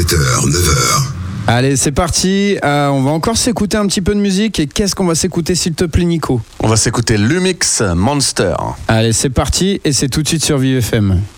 8h, 9h. Allez, c'est parti. On va encore s'écouter un petit peu de musique. Et qu'est-ce qu'on va s'écouter, s'il te plaît, Nico ? On va s'écouter Lumix Monster. Allez, c'est parti. Et c'est tout de suite sur Vive FM.